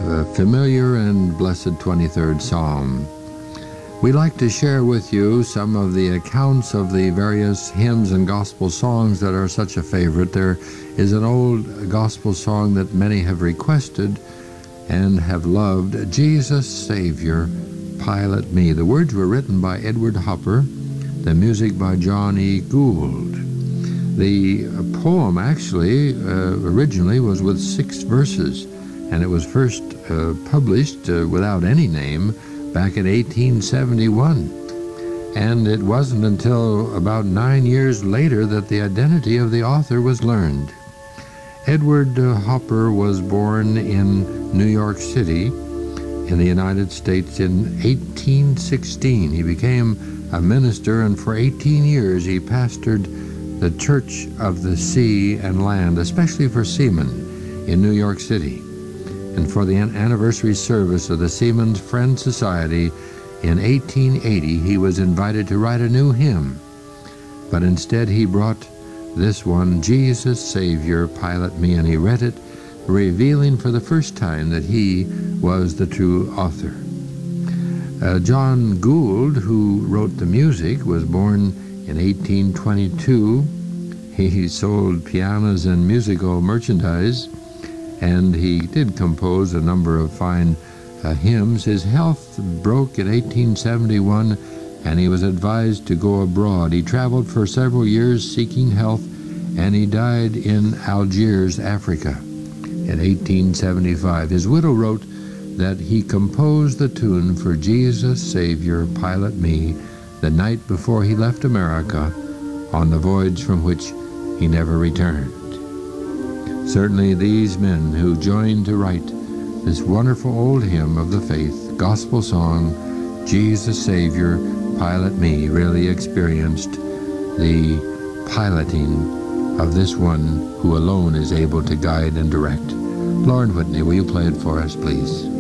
familiar and blessed 23rd Psalm. We'd like to share with you some of the accounts of the various hymns and gospel songs that are such a favorite. There is an old gospel song that many have requested and have loved, Jesus Savior, Pilot Me. The words were written by Edward Hopper, the music by John E. Gould. The poem actually originally was with 6 verses, and it was first published without any name back in 1871. And it wasn't until about 9 years later that the identity of the author was learned. Edward Hopper was born in New York City in the United States in 1816. He became a minister, and for 18 years he pastored the Church of the Sea and Land, especially for seamen in New York City. And for the anniversary service of the Seamen's Friend Society in 1880, he was invited to write a new hymn. But instead he brought this one, Jesus Savior, Pilot Me, and he read it, revealing for the first time that he was the true author. John Gould, who wrote the music, was born in 1822. He sold pianos and musical merchandise, and he did compose a number of fine hymns. His health broke in 1871, and he was advised to go abroad. He traveled for several years seeking health, and he died in Algiers, Africa, in 1875. His widow wrote that he composed the tune for Jesus Savior, Pilot Me, the night before he left America on the voyage from which he never returned. Certainly these men who joined to write this wonderful old hymn of the faith, gospel song, Jesus Savior, Pilot Me, really experienced the piloting of this one who alone is able to guide and direct. Lauren Whitney, will you play it for us, please?